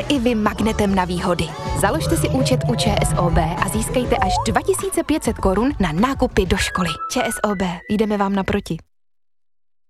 i vy magnetem na výhody. Založte si účet u ČSOB a získejte až 2500 korun na nákupy do školy. ČSOB, jdeme vám naproti.